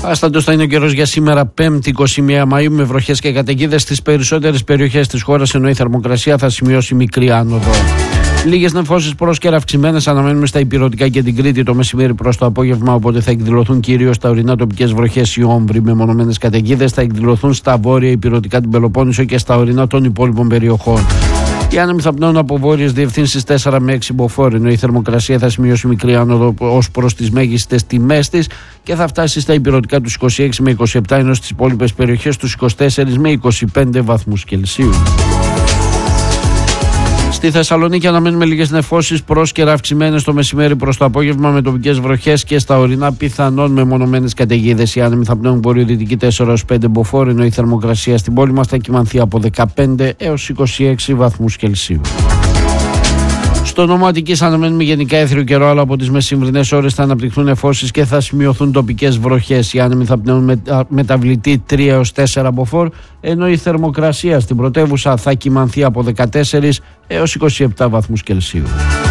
Άσταντος θα είναι ο καιρός για σήμερα, 5η 21 Μαΐου, με βροχές και καταιγίδες στις περισσότερες περιοχές της χώρας, ενώ η θερμοκρασία θα σημειώσει μικρή άνοδο. Λίγες νεφώσεις πρόσκαιρα αυξημένες αναμένουμε στα ηπειρωτικά και την Κρήτη το μεσημέρι προς το απόγευμα, οπότε θα εκδηλωθούν κυρίως στα ορεινά τοπικές βροχές ή όμβροι. Μεμονωμένες καταιγίδες θα εκδηλωθούν στα βόρεια ηπειρωτικά, την Πελοπόννησο και στα ορεινά των υπόλοιπων περιοχών. Οι άνεμοι θα πνέουν από βόρειες διευθύνσεις 4 με 6 μποφόρ, ενώ η θερμοκρασία θα σημειώσει μικρή άνοδο ως προς τις μέγιστες τιμές της και θα φτάσει στα ηπειρωτικά τους 26 με 27, ενώ στις υπόλοιπες περιοχές τους 24 με 25 βαθμούς Κελσίου. Στη Θεσσαλονίκη αναμένουμε λίγες νεφώσεις πρόσκαιρα αυξημένες το μεσημέρι προς το απόγευμα, με τοπικές βροχές και στα ορεινά πιθανόν μεμονωμένες καταιγίδες. Οι άνεμοι θα πνέουν βορειοδυτική 4 έως 5 μποφόρ, ενώ η θερμοκρασία στην πόλη μας θα κυμανθεί από 15 έως 26 βαθμούς Κελσίου. Στο νομό Αττικής αναμένουμε γενικά έθριο καιρό, αλλά από τις μεσημβρινές ώρες θα αναπτυχθούν νεφώσεις και θα σημειωθούν τοπικές βροχές. Οι άνεμοι θα πνέουν μεταβλητή 3 έως 4 μποφόρ, ενώ η θερμοκρασία στην πρωτεύουσα θα κυμανθεί από 14 έως 27 βαθμούς Κελσίου.